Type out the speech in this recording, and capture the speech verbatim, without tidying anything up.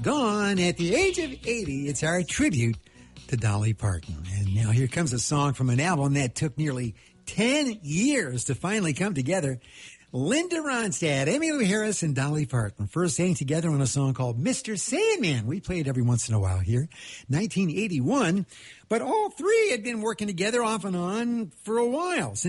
Gone at the age of eighty. It's our tribute to Dolly Parton. And now here comes a song from an album that took nearly ten years to finally come together. Linda Ronstadt, Emmylou Harris, and Dolly Parton first sang together on a song called Mister Sandman. We play it every once in a while here. nineteen eighty-one. But all three had been working together off and on for a while. Since